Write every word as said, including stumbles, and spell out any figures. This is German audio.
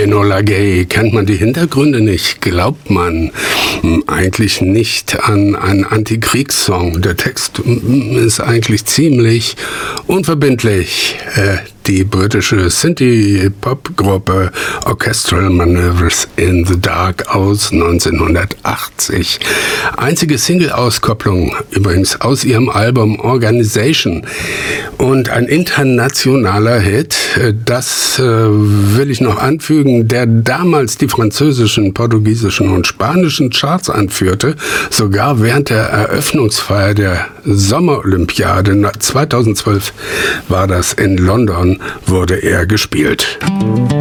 Enola Gay. Kennt man die Hintergründe nicht? Glaubt man hm, eigentlich nicht an einen Antikriegssong. Der Text hm, ist eigentlich ziemlich unverbindlich. Äh, Die britische Synthie-Pop-Gruppe Orchestral Manoeuvres in the Dark aus neunzehnhundertachtzig. Einzige Single-Auskopplung übrigens aus ihrem Album Organization. Und ein internationaler Hit, das äh, will ich noch anfügen, der damals die französischen, portugiesischen und spanischen Charts anführte. Sogar während der Eröffnungsfeier der Sommerolympiade zweitausendzwölf war das in London, wurde er gespielt.